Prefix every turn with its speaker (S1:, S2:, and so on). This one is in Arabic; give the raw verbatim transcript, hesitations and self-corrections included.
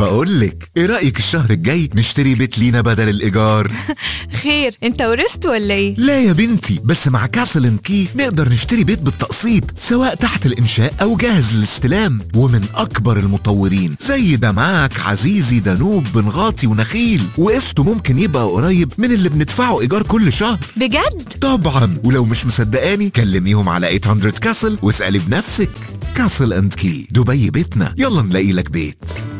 S1: بقولك ايه رأيك الشهر الجاي نشتري بيت لينا بدل الإيجار؟
S2: خير، انت ورثت ولا ايه؟
S1: لا يا بنتي، بس مع كاسل اند كي نقدر نشتري بيت بالتقسيط سواء تحت الإنشاء أو جاهز للاستلام، ومن أكبر المطورين زي دمعك، عزيزي، دانوب، بنغاطي ونخيل، وقسطه ممكن يبقى قريب من اللي بندفعه إيجار كل شهر.
S2: بجد؟
S1: طبعا، ولو مش مصدقاني كلميهم على ثمانمية كاسل واسألي بنفسك. كاسل اند كي، دبي بيتنا، يلا نلاقي لك بيت.